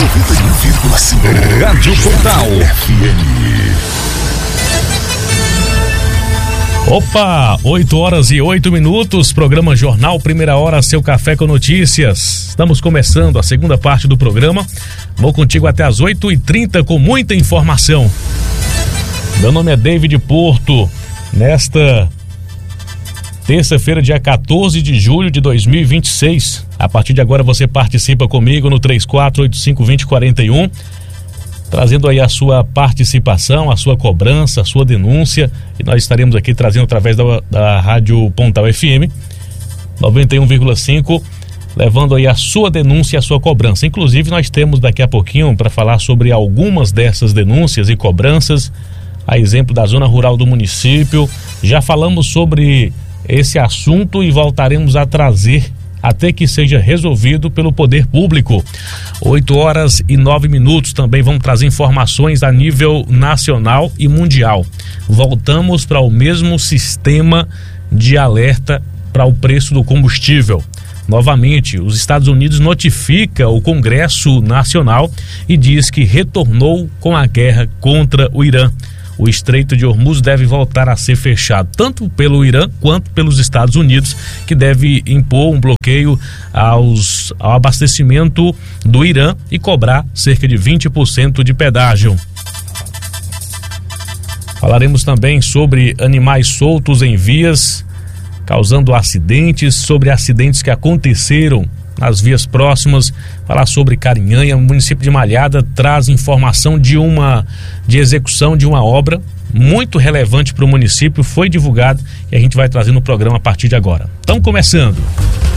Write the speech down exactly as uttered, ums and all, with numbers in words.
noventa e um vírgula cinco Rádio Portal F M. Opa, oito horas e oito minutos, programa Jornal Primeira Hora, seu café com notícias. Estamos começando a segunda parte do programa. Vou contigo até as oito e trinta com muita informação. Meu nome é David Porto. Nesta terça-feira, dia quatorze de julho de dois mil e vinte e seis. A partir de agora você participa comigo no três quatro oito cinco, dois zero quatro um, trazendo aí a sua participação, a sua cobrança, a sua denúncia, e nós estaremos aqui trazendo através da, da Rádio Pontal F M noventa e um vírgula cinco, levando aí a sua denúncia e a sua cobrança. Inclusive nós temos daqui a pouquinho para falar sobre algumas dessas denúncias e cobranças, a exemplo da zona rural do município. Já falamos sobre esse assunto e voltaremos a trazer até que seja resolvido pelo poder público. oito horas e nove minutos, também vamos trazer informações a nível nacional e mundial. Voltamos para o mesmo sistema de alerta para o preço do combustível. Novamente, os Estados Unidos notifica o Congresso Nacional e diz que retornou com a guerra contra o Irã. O Estreito de Hormuz deve voltar a ser fechado, tanto pelo Irã quanto pelos Estados Unidos, que deve impor um bloqueio aos, ao abastecimento do Irã e cobrar cerca de vinte por cento de pedágio. Falaremos também sobre animais soltos em vias, causando acidentes, sobre acidentes que aconteceram nas vias próximas. Falar sobre Carinhanha. O município de Malhada traz informação de uma de execução de uma obra muito relevante para o município, foi divulgado e a gente vai trazer no programa a partir de agora. Estamos começando.